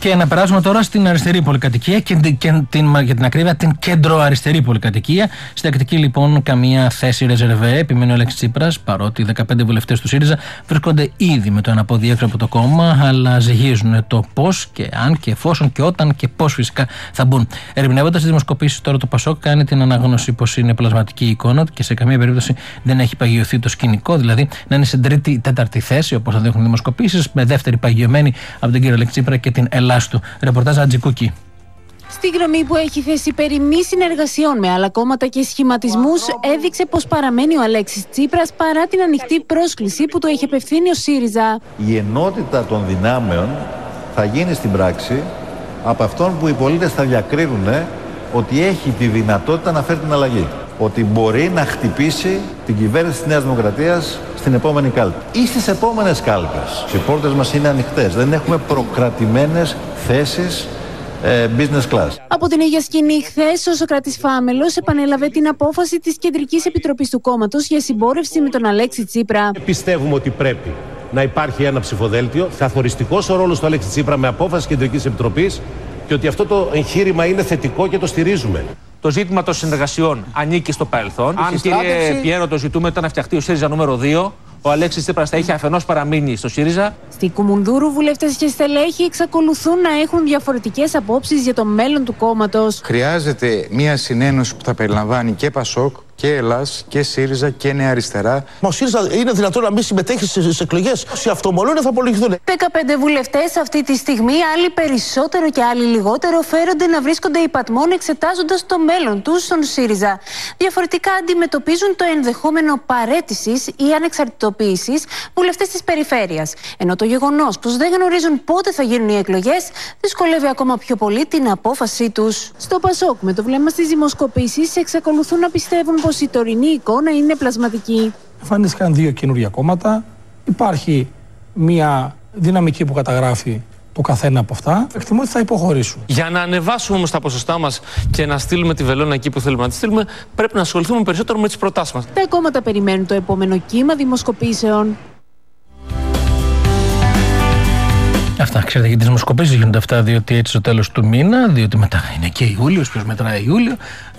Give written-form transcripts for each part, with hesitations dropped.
Και να περάσουμε τώρα στην αριστερή πολυκατοικία και για την ακρίβεια την κέντρο-αριστερή πολυκατοικία. Στην τακτική λοιπόν καμία θέση ρεζερβέ επιμένει ο Αλέξης Τσίπρας, παρότι 15 βουλευτές του ΣΥΡΙΖΑ βρίσκονται ήδη με το ένα πόδι έξω από το κόμμα, αλλά ζυγίζουν το πώς και αν και εφόσον και όταν και πώς φυσικά θα μπουν. Ερμηνεύοντας τις δημοσκοπήσεις τώρα, το ΠΑΣΟΚ κάνει την αναγνώση πως είναι πλασματική εικόνα και σε καμία περίπτωση δεν έχει παγιωθεί το σκηνικό, δηλαδή να είναι σε τρίτη ή τέταρτη θέση όπως θα δείχνουν οι δημοσκοπήσεις, με δεύτερη παγιωμένη από τον κύριο Αλέξη Τσίπρα και την Ελλάστου. Ρεπορτάζ Ατζικούκη. Στη γραμμή που έχει θέσει περί μη συνεργασιών με άλλα κόμματα και σχηματισμούς, έδειξε πως παραμένει ο Αλέξης Τσίπρας παρά την ανοιχτή πρόσκληση που του έχει απευθύνει ο ΣΥΡΙΖΑ. Η ενότητα των δυνάμεων θα γίνει στην πράξη από αυτόν που οι πολίτες θα διακρίνουν ότι έχει τη δυνατότητα να φέρει την αλλαγή. Ότι μπορεί να χτυπήσει την κυβέρνηση της Νέας Δημοκρατίας στην επόμενη κάλπη ή στις επόμενες κάλπες. Οι πόρτες μας είναι ανοιχτές. Δεν έχουμε προκρατημένες θέσεις business class. Από την ίδια σκηνή, χθες, ο Σωκράτης Φάμελος επανέλαβε την απόφαση της Κεντρικής Επιτροπής του κόμματος για συμπόρευση με τον Αλέξη Τσίπρα. Πιστεύουμε ότι πρέπει να υπάρχει ένα ψηφοδέλτιο, καθοριστικός ο ρόλος του Αλέξη Τσίπρα με απόφαση Κεντρικής Επιτροπής και ότι αυτό το εγχείρημα είναι θετικό και το στηρίζουμε. Το ζήτημα των συνεργασιών ανήκει στο παρελθόν. Αν, κύριε Πιέρο, το ζητούμε ήταν να φτιαχτεί ο ΣΥΡΙΖΑ νούμερο 2. Ο Αλέξης Τσίπρας θα είχε αφενός παραμείνει στο ΣΥΡΙΖΑ. Στη Κουμουνδούρου, βουλευτές και στελέχοι εξακολουθούν να έχουν διαφορετικές απόψεις για το μέλλον του κόμματος. Χρειάζεται μια συνένωση που θα περιλαμβάνει και ΠΑΣΟΚ και Ελλάς και ΣΥΡΙΖΑ και Νέα Αριστερά. Μα ο ΣΥΡΙΖΑ είναι δυνατόν να μην συμμετέχει στις εκλογές? Όσοι αυτομολούν θα απολογηθούν. 15 βουλευτές αυτή τη στιγμή, άλλοι περισσότερο και άλλοι λιγότερο, φέρονται να βρίσκονται υπατμών εξετάζοντας το μέλλον τους στον ΣΥΡΙΖΑ. Διαφορετικά αντιμετωπίζουν το ενδεχόμενο παραίτησης ή ανεξαρτητοποίησης βουλευτές της περιφέρειας. Ενώ το γεγονός πως δεν γνωρίζουν πότε θα γίνουν οι εκλογές δυσκολεύει ακόμα πιο πολύ την απόφασή τους. Στο ΠΑΣΟΚ, με το βλέμμα στις δημοσκοπήσεις, εξακολουθούν να πιστεύουν πως η τωρινή εικόνα είναι πλασματική. Εμφανίστηκαν δύο καινούργια κόμματα. Υπάρχει μια δυναμική που καταγράφει το καθένα από αυτά. Εκτιμώ ότι θα υποχωρήσουν. Για να ανεβάσουμε όμως τα ποσοστά μας και να στείλουμε τη βελόνα εκεί που θέλουμε να τη στείλουμε, πρέπει να ασχοληθούμε περισσότερο με τις προτάσεις μας. Τα κόμματα περιμένουν το επόμενο κύμα δημοσκοπήσεων. Αυτά, ξέρετε, για τις δημοσκοπήσεις γίνονται αυτά, διότι έτσι στο τέλος του μήνα, διότι μετά είναι και Ιούλιος, ποιος μετράει Ιούλιο,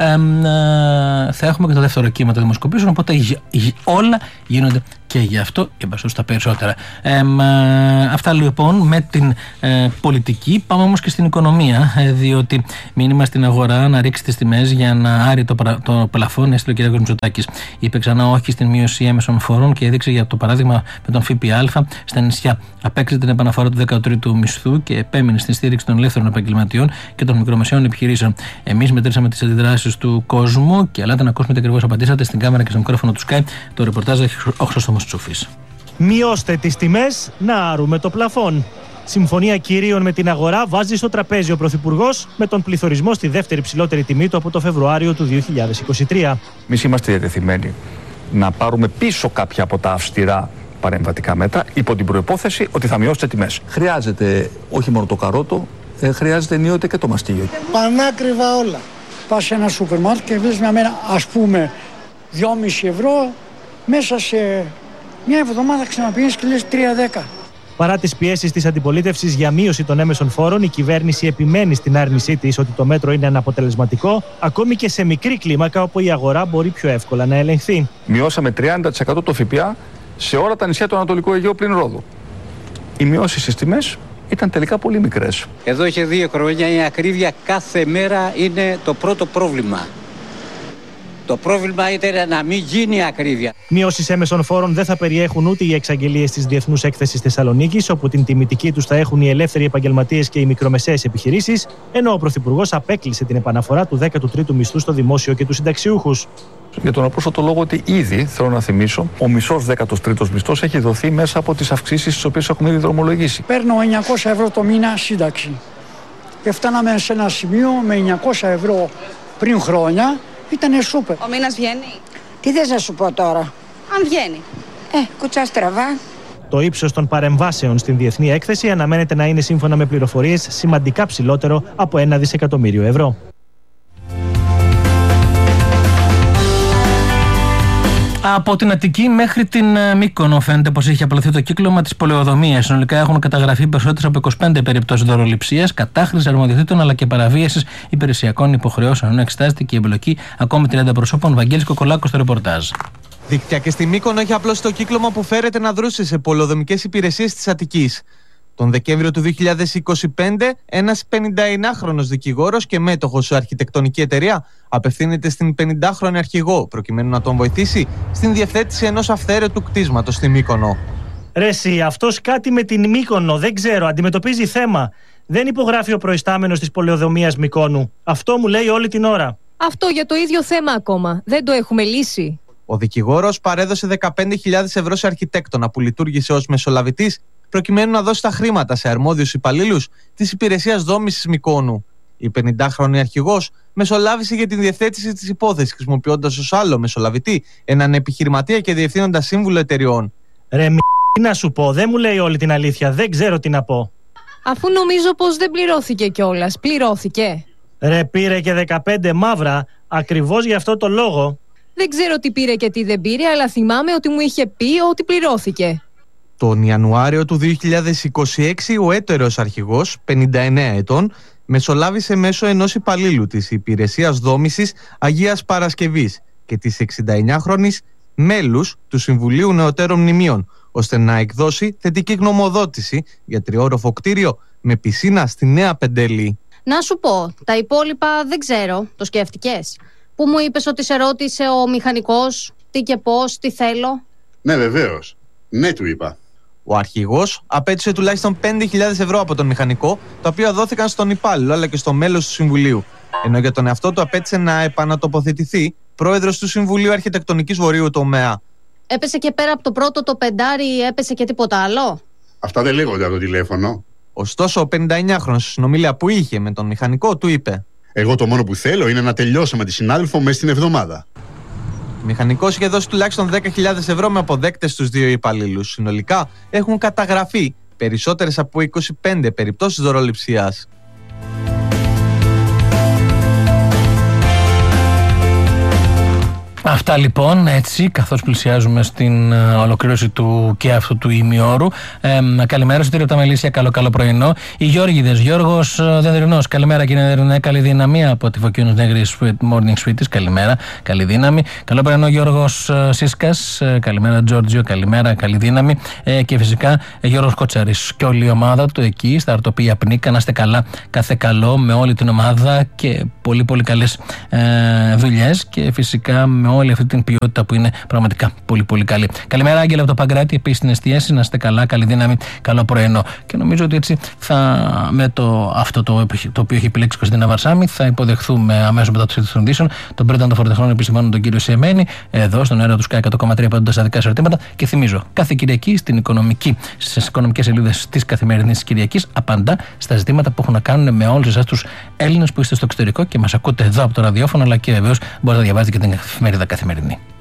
θα έχουμε και το δεύτερο κύμα των δημοσκοπήσεων, οπότε όλα γίνονται και γι' αυτό και τα περισσότερα. Αυτά λοιπόν με την πολιτική. Πάμε όμως και στην οικονομία, διότι μήνυμα στην αγορά να ρίξει τις τιμές για να άρει το πλαφόν, έστειλε ο κ. Μητσοτάκης. Είπε ξανά όχι στην μείωση έμεσων φόρων και έδειξε για το παράδειγμα με τον ΦΠΑ στα νησιά. Απέκτησε την επαναφορά του 13ου μισθού και επέμεινε στην στήριξη των ελεύθερων επαγγελματιών και των μικρομεσαίων επιχειρήσεων. Εμείς μετρήσαμε τις αντιδράσεις του κόσμου και ελάτε να ακούσουμε τι ακριβώς απαντήσατε στην κάμερα και στο μικρόφωνο του Sky. Το ρεπορτάζ έχει ο Χρήστος Τσούφης. Μειώστε τις τιμές, να άρουμε το πλαφόν. Συμφωνία κυρίων με την αγορά βάζει στο τραπέζι ο Πρωθυπουργός με τον πληθωρισμό στη δεύτερη ψηλότερη τιμή του από το Φεβρουάριο του 2023. Εμείς είμαστε διατεθειμένοι να πάρουμε πίσω κάποια από τα αυστηρά παρεμβατικά μέτρα υπό την προϋπόθεση ότι θα μειώσετε τιμές. Χρειάζεται όχι μόνο το καρότο, χρειάζεται ενίοτε και το μαστίγιο. Πανάκριβα όλα. Πας σε ένα σούπερ μάρκετ και βρεις ας πούμε 2,5 ευρώ, μέσα σε μια εβδομάδα ξαναπηγαίνεις και λες 3,10. Παρά τις πιέσεις της αντιπολίτευσης για μείωση των έμεσων φόρων, η κυβέρνηση επιμένει στην άρνησή της ότι το μέτρο είναι αναποτελεσματικό, ακόμη και σε μικρή κλίμακα όπου η αγορά μπορεί πιο εύκολα να ελεγχθεί. Μειώσαμε 30% το ΦΠΑ σε όλα τα νησιά του Ανατολικού Αιγαίου πλην Ρόδου. Οι μειώσεις στις τιμές ήταν τελικά πολύ μικρές. Εδώ και 2 χρόνια η ακρίβεια κάθε μέρα είναι το πρώτο πρόβλημα. Το πρόβλημα ήταν να μην γίνει ακρίβεια. Μειώσεις έμεσων φόρων δεν θα περιέχουν ούτε οι εξαγγελίες της Διεθνούς Έκθεσης Θεσσαλονίκης, όπου την τιμητική τους θα έχουν οι ελεύθεροι επαγγελματίες και οι μικρομεσαίες επιχειρήσεις, ενώ ο Πρωθυπουργός απέκλεισε την επαναφορά του 13ου μισθού στο δημόσιο και τους συνταξιούχους. Για τον απλούστατο λόγο ότι ήδη, θέλω να θυμίσω, ο μισός 13ος μισθός έχει δοθεί μέσα από τις αυξήσεις τις οποίες έχουμε ήδη δρομολογήσει. Παίρνω 900 ευρώ το μήνα σύνταξη. Και φτάναμε σε ένα σημείο με 900 ευρώ πριν χρόνια. Ήτανε σούπερ. Ο μήνας βγαίνει. Τι θες να σου πω τώρα? Αν βγαίνει. Κουτσά στραβά. Το ύψος των παρεμβάσεων στην Διεθνή Έκθεση αναμένεται να είναι, σύμφωνα με πληροφορίες, σημαντικά ψηλότερο από 1 δισεκατομμύριο ευρώ. Από την Αττική μέχρι την Μύκονο φαίνεται πως έχει απλωθεί το κύκλωμα της πολεοδομίας. Συνολικά έχουν καταγραφεί περισσότερες από 25 περιπτώσεις δωροληψίας, κατάχρησης αρμοδιοτήτων αλλά και παραβίασης υπηρεσιακών υποχρεώσεων. Ενώ εξετάζεται και η εμπλοκή ακόμη 30 προσώπων. Βαγγέλης Κοκολάκος στο ρεπορτάζ. Δίκτυα και στη Μύκονο έχει απλώσει το κύκλωμα που φέρεται να δρούσε σε πολεοδομικές υπηρεσίες της Αττικής. Τον Δεκέμβριο του 2025, ένας 59χρονος δικηγόρος και μέτοχος σε αρχιτεκτονική εταιρεία απευθύνεται στην 50χρονη αρχηγό προκειμένου να τον βοηθήσει στην διευθέτηση ενός αυθαίρετου κτίσματος στη Μύκονο. Ρε εσύ, αυτός κάτι με την Μύκονο, δεν ξέρω, αντιμετωπίζει θέμα. Δεν υπογράφει ο προϊστάμενος της πολεοδομίας Μυκόνου. Αυτό μου λέει όλη την ώρα. Αυτό για το ίδιο θέμα ακόμα. Δεν το έχουμε λύσει. Ο δικηγόρος παρέδωσε 15.000 ευρώ σε αρχιτέκτονα που λειτουργήσε ως μεσολαβητής προκειμένου να δώσει τα χρήματα σε αρμόδιους υπαλλήλους της υπηρεσίας δόμησης Μυκόνου. Η 50χρονη αρχηγός μεσολάβησε για την διευθέτηση της υπόθεσης, χρησιμοποιώντας ως άλλο μεσολαβητή έναν επιχειρηματία και διευθύνοντα σύμβουλο εταιριών. Ρε να σου πω, δεν μου λέει όλη την αλήθεια, δεν ξέρω τι να πω. Αφού νομίζω πως δεν πληρώθηκε κιόλας, πληρώθηκε. Ρε πήρε και 15 μαύρα, ακριβώς γι' αυτό το λόγο. Δεν ξέρω τι πήρε και τι δεν πήρε, αλλά θυμάμαι ότι μου είχε πει ότι πληρώθηκε. Τον Ιανουάριο του 2026 ο έτερος αρχηγός, 59 ετών, μεσολάβησε μέσω ενός υπαλλήλου της υπηρεσίας δόμησης Αγίας Παρασκευής και της 69χρονης μέλους του Συμβουλίου Νεωτέρων Μνημείων, ώστε να εκδώσει θετική γνωμοδότηση για τριόροφο κτίριο με πισίνα στη Νέα Πεντέλη. Να σου πω, τα υπόλοιπα δεν ξέρω, το σκέφτηκες? Που μου είπες ότι σε ρώτησε ο μηχανικός τι και πώς, τι θέλω? Ναι, βεβαίως. Ναι, του είπα. Ο αρχηγός απέτυσε τουλάχιστον 5.000 ευρώ από τον μηχανικό, τα οποία δόθηκαν στον υπάλληλο αλλά και στο μέλος του Συμβουλίου. Ενώ για τον εαυτό του απέτυσε να επανατοποθετηθεί πρόεδρος του Συμβουλίου Αρχιτεκτονικής Βορείου τομέα. Έπεσε και πέρα από το πρώτο το πεντάρι, έπεσε και τίποτα άλλο? Αυτά δεν λέγονται από το τηλέφωνο. Ωστόσο, ο 59χρονος στη συνομιλία που είχε με τον μηχανικό του είπε: Εγώ το μόνο που θέλω είναι να τελειώσω με τη συνάδελφο μέσα στην εβδομάδα. Ο μηχανικός είχε δώσει τουλάχιστον 10.000 ευρώ με αποδέκτες στους δύο υπαλλήλους. Συνολικά έχουν καταγραφεί περισσότερες από 25 περιπτώσεις δωροληψίας. Αυτά λοιπόν, έτσι, καθώς πλησιάζουμε στην ολοκλήρωση του και αυτού του ημιώρου. Καλημέρα, Σωτήρη από τα Μελίσια, καλό πρωινό. Οι Γιώργηδες, Γιώργος Δενδρινός, καλημέρα κύριε Δενδρινέ, καλή δύναμη από τη Φωκίωνος Νέγρης Morning Suite, καλημέρα, καλή δύναμη. Καλό πρωινό Γιώργος Σίσκας, καλημέρα Τζόρτζιο, καλημέρα, καλή δύναμη. Και φυσικά Γιώργος Κοτσαρής και όλη η ομάδα του εκεί στα Αρτοπία Πνίκα, να είστε καλά, κάθε καλό με όλη την ομάδα και πολύ πολύ καλές δουλειές και φυσικά με όλη αυτή την ποιότητα που είναι πραγματικά πολύ πολύ καλή. Καλημέρα Άγγελα από το Παγκράτη, επίσης στην εστίαση, να είστε καλά, καλή δύναμη, καλό πρωινό. Και νομίζω ότι έτσι με αυτό το οποίο έχει επιλέξει η Κωνσταντίνα Βαρσάμι θα υποδεχθούμε αμέσως μετά το σύντηση των ειδήσεων τον πρέτανο των φορτεχνών επιστημόνων τον κύριο Σιεμένη, εδώ στον αέρα του ΣΚΑ 100,3 απαντώντας αδικά σε ερωτήματα. Και θυμίζω, κάθε Κυριακή στις οικονομικές σελίδες της Καθημερινής Κυριακής απαντά στα ζητήματα που έχουν να κάνουν με όλους εσάς τους Έλληνες που είστε στο εξωτερικό και μας ακούτε εδώ από το ραδιόφωνο, αλλά και βεβαίως μπορείτε να διαβάζετε και την εφημερίδα Καθημερινή.